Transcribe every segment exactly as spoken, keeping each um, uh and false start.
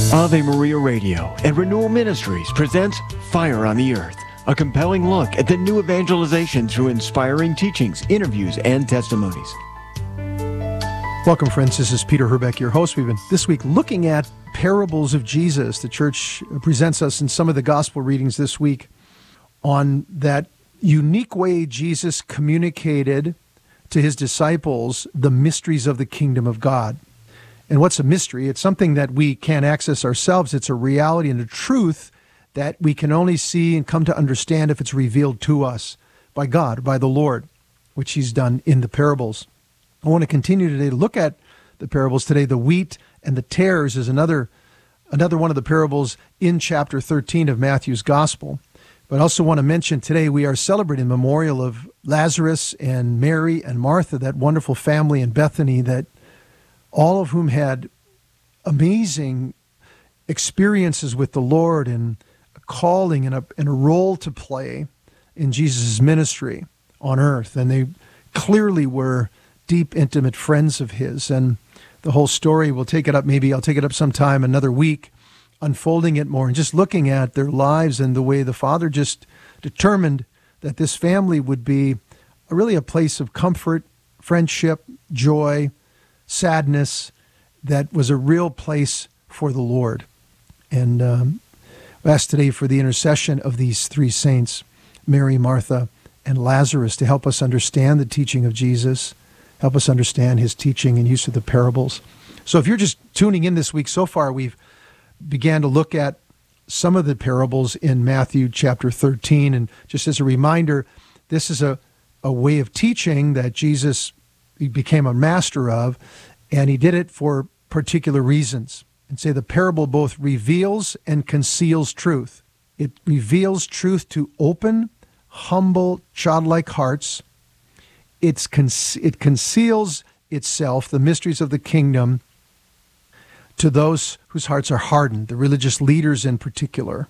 Ave Maria Radio and Renewal Ministries presents Fire on the Earth, a compelling look at the new evangelization through inspiring teachings, interviews, and testimonies. Welcome, friends. This is Peter Herbeck, your host. We've been this week looking at parables of Jesus. The church presents us in some of the gospel readings this week on that unique way Jesus communicated to his disciples the mysteries of the kingdom of God. And what's a mystery? It's something that we can't access ourselves. It's a reality and a truth that we can only see and come to understand if it's revealed to us by God, by the Lord, which he's done in the parables. I want to continue today to look at the parables today. The wheat and the tares is another, another one of the parables in chapter thirteen of Matthew's gospel. But I also want to mention today we are celebrating the memorial of Lazarus and Mary and Martha, that wonderful family in Bethany, that all of whom had amazing experiences with the Lord and a calling and a, and a role to play in Jesus' ministry on earth. And they clearly were deep, intimate friends of his. And the whole story, we'll take it up, maybe I'll take it up sometime another week, unfolding it more and just looking at their lives and the way the Father just determined that this family would be really a place of comfort, friendship, joy, sadness, that was a real place for the Lord. And um, I ask today for the intercession of these three saints, Mary, Martha, and Lazarus, to help us understand the teaching of Jesus, help us understand his teaching and use of the parables. So if you're just tuning in this week, so far we've began to look at some of the parables in Matthew chapter thirteen. And just as a reminder, this is a, a way of teaching that Jesus he became a master of, and he did it for particular reasons. And say the parable both reveals and conceals truth. It reveals truth to open, humble, childlike hearts. It's con- it conceals itself, the mysteries of the kingdom, to those whose hearts are hardened, the religious leaders in particular.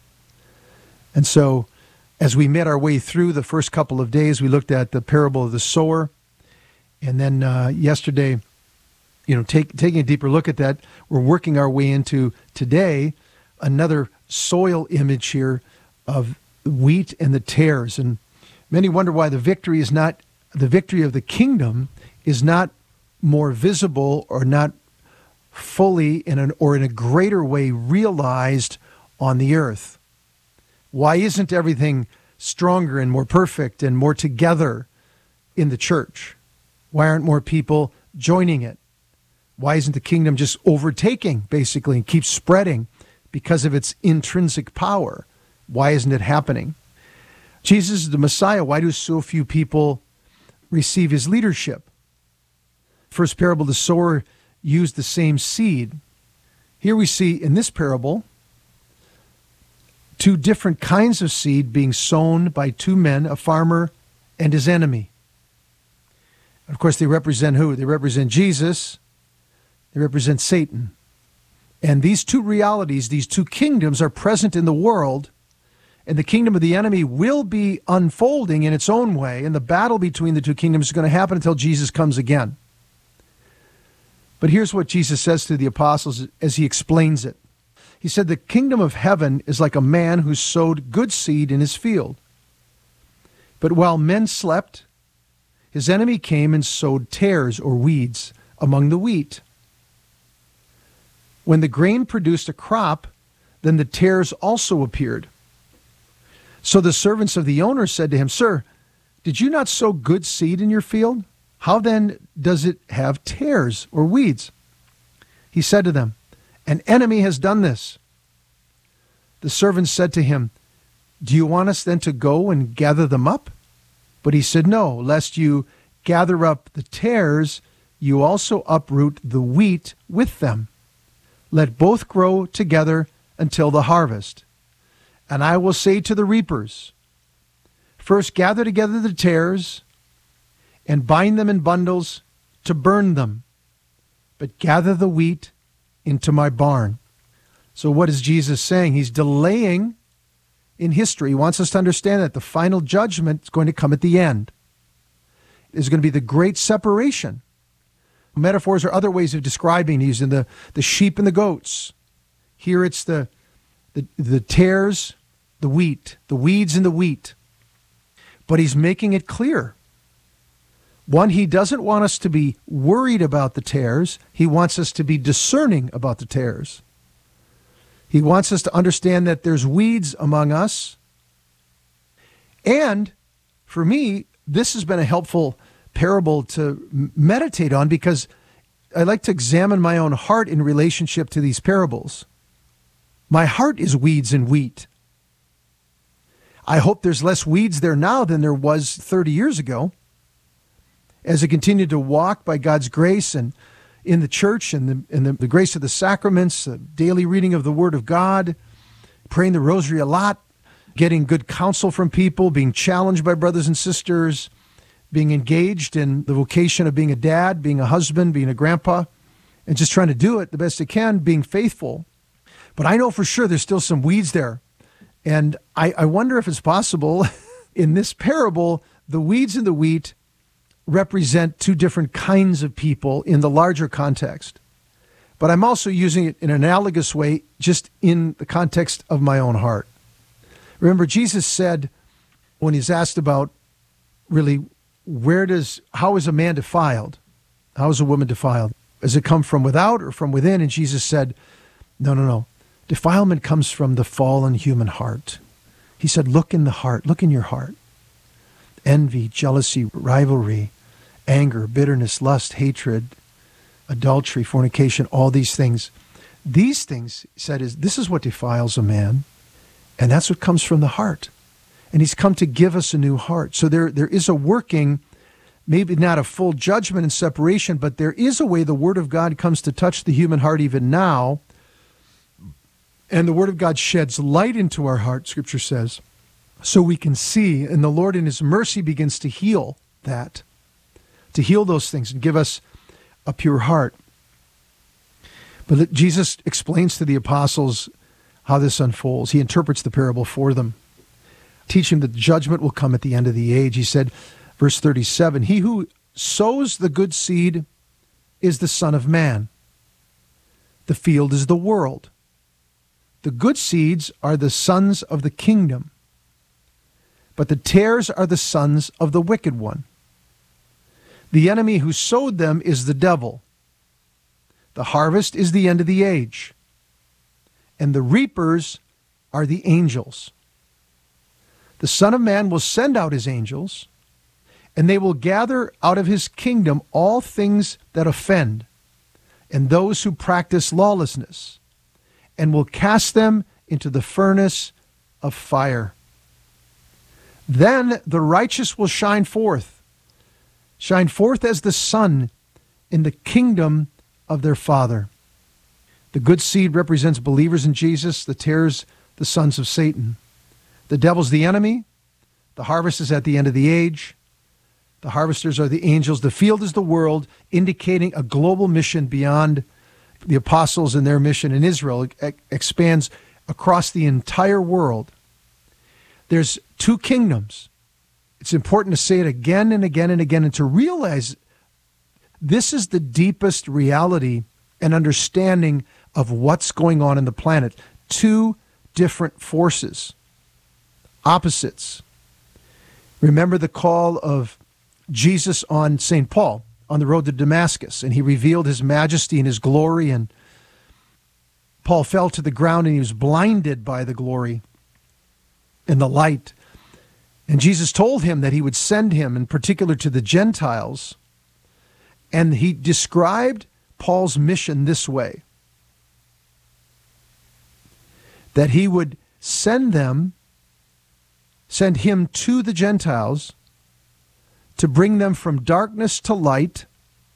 And so, as we made our way through the first couple of days, we looked at the parable of the sower. And then uh, yesterday, you know, take, taking a deeper look at that, we're working our way into today, another soil image here of wheat and the tares. And many wonder why the victory is not, the victory of the kingdom is not more visible or not fully in an, or in a greater way realized on the earth. Why isn't everything stronger and more perfect and more together in the church? Why aren't more people joining it? Why isn't the kingdom just overtaking, basically, and keeps spreading because of its intrinsic power? Why isn't it happening? Jesus is the Messiah. Why do so few people receive his leadership? First parable, the sower used the same seed. Here we see in this parable two different kinds of seed being sown by two men, a farmer and his enemy. Of course, they represent who? They represent Jesus. They represent Satan. And these two realities, these two kingdoms are present in the world, and the kingdom of the enemy will be unfolding in its own way, and the battle between the two kingdoms is going to happen until Jesus comes again. But here's what Jesus says to the apostles as he explains it. He said, the kingdom of heaven is like a man who sowed good seed in his field. But while men slept, his enemy came and sowed tares or weeds among the wheat. When the grain produced a crop, then the tares also appeared. So the servants of the owner said to him, Sir, did you not sow good seed in your field? How then does it have tares or weeds? He said to them, An enemy has done this. The servants said to him, Do you want us then to go and gather them up? But he said, No, lest you gather up the tares, you also uproot the wheat with them. Let both grow together until the harvest. And I will say to the reapers, First gather together the tares and bind them in bundles to burn them, but gather the wheat into my barn. So what is Jesus saying? He's delaying in history. He wants us to understand that the final judgment is going to come at the end. There's going to be the great separation. Metaphors are other ways of describing these in the, the sheep and the goats. Here it's the, the, the tares, the wheat, the weeds and the wheat. But he's making it clear. One, he doesn't want us to be worried about the tares. He wants us to be discerning about the tares. He wants us to understand that there's weeds among us. And for me, this has been a helpful parable to meditate on because I like to examine my own heart in relationship to these parables. My heart is weeds and wheat. I hope there's less weeds there now than there was thirty years ago. As I continue to walk by God's grace and in the church and the, and the, the grace of the sacraments, the daily reading of the Word of God, praying the rosary a lot, getting good counsel from people, being challenged by brothers and sisters, being engaged in the vocation of being a dad, being a husband, being a grandpa, and just trying to do it the best I can, being faithful. But I know for sure there's still some weeds there. And I, I wonder if it's possible in this parable, the weeds and the wheat represent two different kinds of people in the larger context. But I'm also using it in an analogous way, just in the context of my own heart. Remember, Jesus said, when he's asked about really, where does, how is a man defiled? How is a woman defiled? Does it come from without or from within? And Jesus said, no, no, no. Defilement comes from the fallen human heart. He said, look in the heart, look in your heart. Envy, jealousy, rivalry, anger, bitterness, lust, hatred, adultery, fornication, all these things. These things, he said, is this is what defiles a man, and that's what comes from the heart. And he's come to give us a new heart. So there, there is a working, maybe not a full judgment and separation, but there is a way the Word of God comes to touch the human heart even now, and the Word of God sheds light into our heart, Scripture says, so we can see, and the Lord in his mercy begins to heal that, to heal those things and give us a pure heart. But Jesus explains to the apostles how this unfolds. He interprets the parable for them, teaching that judgment will come at the end of the age. He said, verse thirty-seven, he who sows the good seed is the Son of Man. The field is the world. The good seeds are the sons of the kingdom, but the tares are the sons of the wicked one. The enemy who sowed them is the devil. The harvest is the end of the age, and the reapers are the angels. The Son of Man will send out his angels, and they will gather out of his kingdom all things that offend, and those who practice lawlessness, and will cast them into the furnace of fire. Then the righteous will shine forth, shine forth as the sun in the kingdom of their Father. The good seed represents believers in Jesus, the tares, the sons of Satan. The devil's the enemy. The harvest is at the end of the age. The harvesters are the angels. The field is the world, indicating a global mission beyond the apostles and their mission in Israel. It expands across the entire world. There's two kingdoms. It's important to say it again and again and again and to realize this is the deepest reality and understanding of what's going on in the planet. Two different forces, opposites. Remember the call of Jesus on Saint Paul on the road to Damascus, and he revealed his majesty and his glory, and Paul fell to the ground and he was blinded by the glory and the light. And Jesus told him that he would send him in particular to the Gentiles, and he described Paul's mission this way, that he would send them, send him to the Gentiles to bring them from darkness to light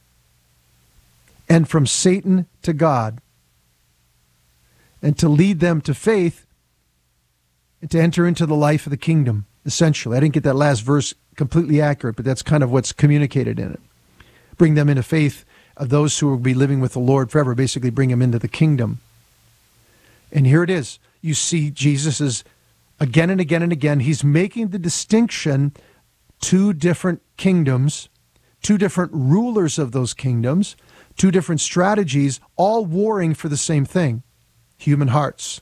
and from Satan to God, and to lead them to faith and to enter into the life of the kingdom, essentially. I didn't get that last verse completely accurate, but that's kind of what's communicated in it. Bring them into faith of those who will be living with the Lord forever, basically bring them into the kingdom. And here it is. You see Jesus is, again and again and again, he's making the distinction, two different kingdoms, two different rulers of those kingdoms, two different strategies, all warring for the same thing. human hearts,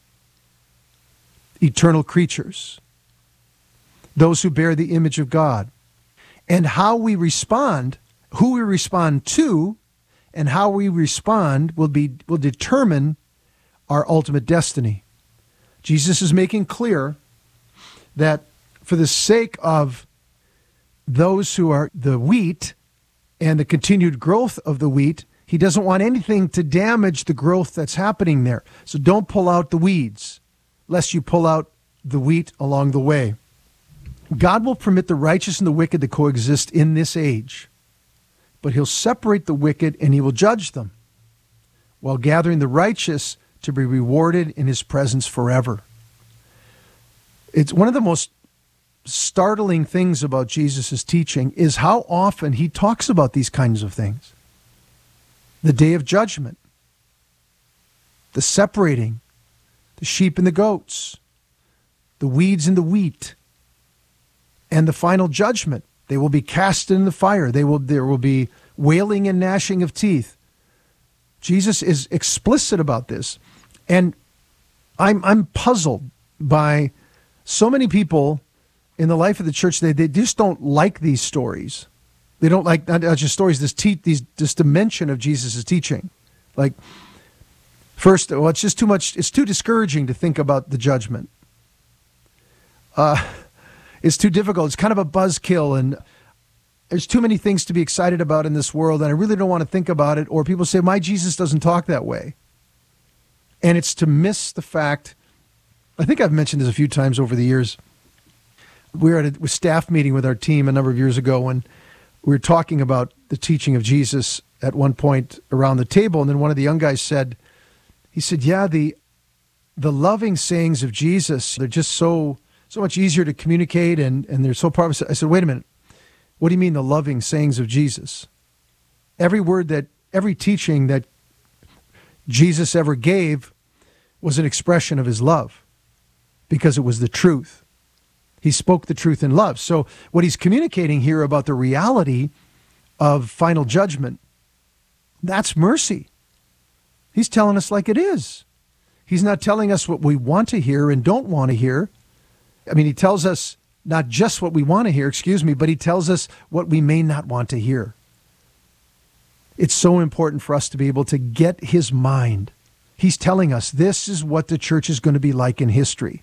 eternal creatures, those who bear the image of God. And how we respond, who we respond to, and how we respond will be will determine our ultimate destiny. Jesus is making clear that for the sake of those who are the wheat and the continued growth of the wheat, he doesn't want anything to damage the growth that's happening there. So don't pull out the weeds, lest you pull out the wheat along the way. God will permit the righteous and the wicked to coexist in this age, but he'll separate the wicked and he will judge them, while gathering the righteous to be rewarded in his presence forever. It's one of the most startling things about Jesus' teaching is how often he talks about these kinds of things. The day of judgment, the separating, the sheep and the goats, the weeds and the wheat, and the final judgment. They will be cast in the fire. They will, there will be wailing and gnashing of teeth. Jesus is explicit about this. And I'm, I'm puzzled by so many people in the life of the church. They, they just don't like these stories. They don't like not just stories, this, te- these, this dimension of Jesus' teaching. Like, first, well, it's just too much, it's too discouraging to think about the judgment. Uh, it's too difficult. It's kind of a buzzkill, and there's too many things to be excited about in this world, and I really don't want to think about it. Or people say, my Jesus doesn't talk that way. And it's to miss the fact, I think I've mentioned this a few times over the years. We were at a staff meeting with our team a number of years ago, and we were talking about the teaching of Jesus at one point around the table, and then one of the young guys said, he said, yeah, the the loving sayings of Jesus, they're just so so much easier to communicate, and, and they're so powerful. I said, wait a minute, what do you mean the loving sayings of Jesus? Every word that, every teaching that Jesus ever gave was an expression of his love, because it was the truth. He spoke the truth in love. So what he's communicating here about the reality of final judgment, that's mercy. He's telling us like it is. He's not telling us what we want to hear and don't want to hear. I mean, he tells us not just what we want to hear, excuse me, but he tells us what we may not want to hear. It's so important for us to be able to get his mind. He's telling us this is what the church is going to be like in history.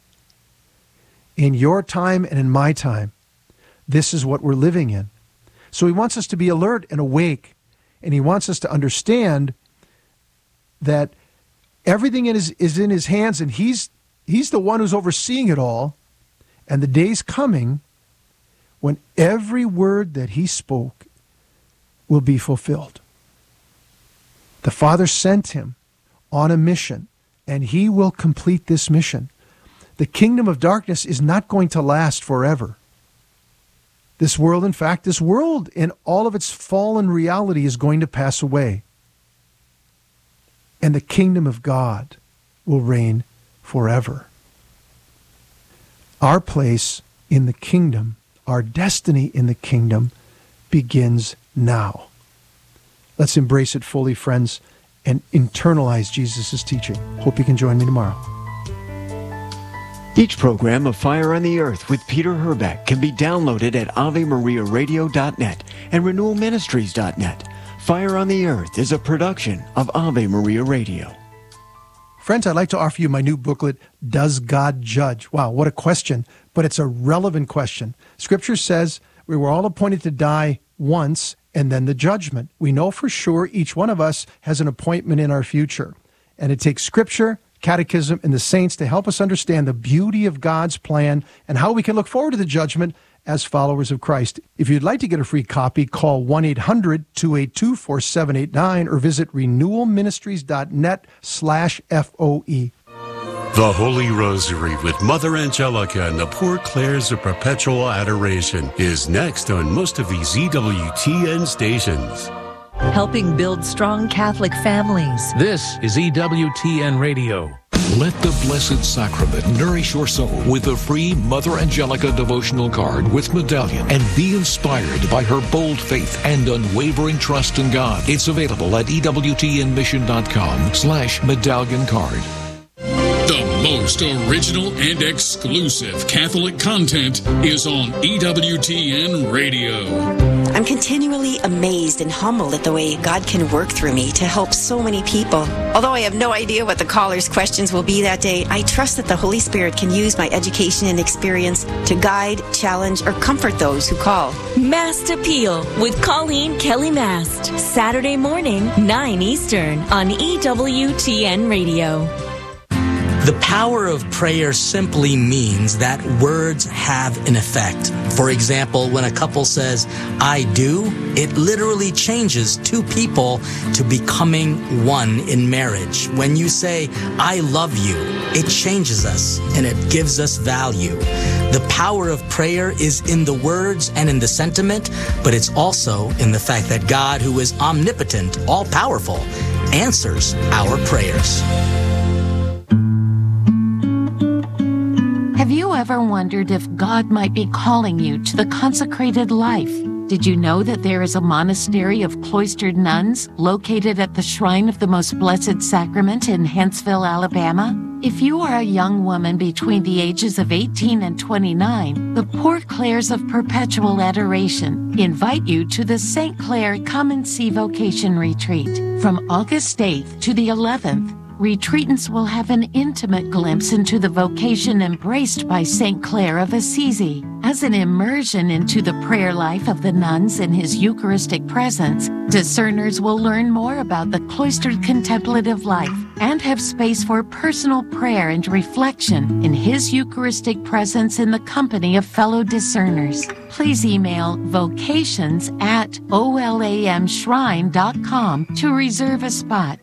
In your time and in my time, this is what we're living in. So he wants us to be alert and awake, and he wants us to understand that everything in his, is in his hands, and he's he's the one who's overseeing it all. And the day's coming when every word that he spoke will be fulfilled. The Father sent him on a mission, and he will complete this mission. The kingdom of darkness is not going to last forever. This world, in fact, this world in all of its fallen reality is going to pass away. And the kingdom of God will reign forever. Our place in the kingdom, our destiny in the kingdom, begins now. Let's embrace it fully, friends, and internalize Jesus' teaching. Hope you can join me tomorrow. Each program of Fire on the Earth with Peter Herbeck can be downloaded at ave maria radio dot net and renewal ministries dot net. Fire on the Earth is a production of Ave Maria Radio. Friends, I'd like to offer you my new booklet, Does God Judge? Wow, what a question, but it's a relevant question. Scripture says we were all appointed to die once and then the judgment. We know for sure each one of us has an appointment in our future. And it takes Scripture, Catechism, and the saints to help us understand the beauty of God's plan and how we can look forward to the judgment as followers of Christ. If you'd like to get a free copy, call one eight hundred two eight two four seven eight nine or visit renewal ministries dot net slash F O E. The Holy Rosary with Mother Angelica and the Poor Clares of Perpetual Adoration is next on most of these E W T N stations. Helping build strong Catholic families. This is E W T N Radio. Let the Blessed Sacrament nourish your soul with a free Mother Angelica devotional card with medallion, and be inspired by her bold faith and unwavering trust in God. It's available at E W T N mission dot com slash medallion card. The most original and exclusive Catholic content is on E W T N Radio. I'm continually amazed and humbled at the way God can work through me to help so many people. Although I have no idea what the callers' questions will be that day, I trust that the Holy Spirit can use my education and experience to guide, challenge, or comfort those who call. Mast Appeal with Colleen Kelly Mast. Saturday morning, nine Eastern on E W T N Radio. The power of prayer simply means that words have an effect. For example, when a couple says, I do, it literally changes two people to becoming one in marriage. When you say, I love you, it changes us and it gives us value. The power of prayer is in the words and in the sentiment, but it's also in the fact that God, who is omnipotent, all-powerful, answers our prayers. Have you ever wondered if God might be calling you to the consecrated life? Did you know that there is a monastery of cloistered nuns located at the Shrine of the Most Blessed Sacrament in Huntsville, Alabama? If you are a young woman between the ages of eighteen and twenty-nine, the Poor Clares of Perpetual Adoration invite you to the Saint Clare Come and See Vocation Retreat. From August eighth to the eleventh, retreatants will have an intimate glimpse into the vocation embraced by Saint Clare of Assisi. As an immersion into the prayer life of the nuns in his Eucharistic presence, discerners will learn more about the cloistered contemplative life and have space for personal prayer and reflection in his Eucharistic presence in the company of fellow discerners. Please email vocations at olamshrine dot com to reserve a spot.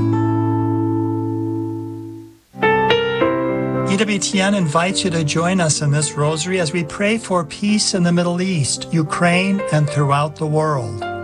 E W T N invites you to join us in this rosary as we pray for peace in the Middle East, Ukraine, and throughout the world.